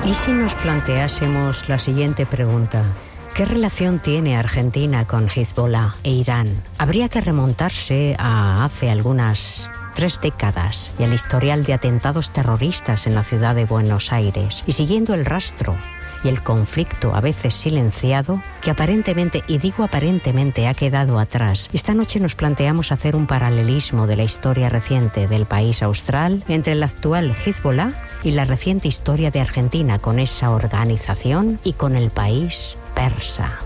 ¿Y si nos planteásemos la siguiente pregunta? ¿Qué relación tiene Argentina con Hezbollah e Irán? Habría que remontarse a hace algunas 3 décadas y al historial de atentados terroristas en la ciudad de Buenos Aires. Y siguiendo el rastro y el conflicto a veces silenciado, que aparentemente, y digo aparentemente, ha quedado atrás, esta noche nos planteamos hacer un paralelismo de la historia reciente del país austral entre el actual Hezbollah y la reciente historia de Argentina con esa organización y con el país persa.